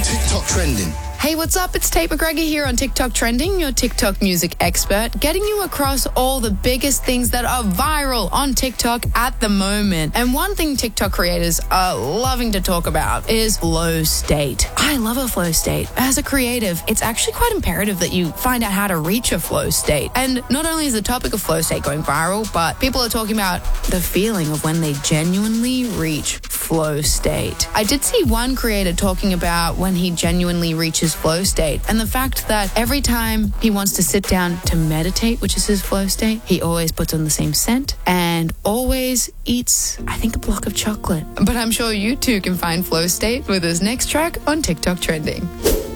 TikTok trending. Hey, what's up? It's Tate McGregor here on TikTok Trending, your TikTok music expert, getting you across all the biggest things that are viral on TikTok at the moment. And one thing TikTok creators are loving to talk about is flow state. I love a flow state. As a creative, it's actually quite imperative that you find out how to reach a flow state. And not only is the topic of flow state going viral, but people are talking about the feeling of when they genuinely reach flow state. I did see one creator talking about when he genuinely reaches flow state and the fact that every time he wants to sit down to meditate, which is his flow state, he always puts on the same scent and always eats, I think, a block of chocolate. But I'm sure you too can find flow state with his next track on TikTok Trending.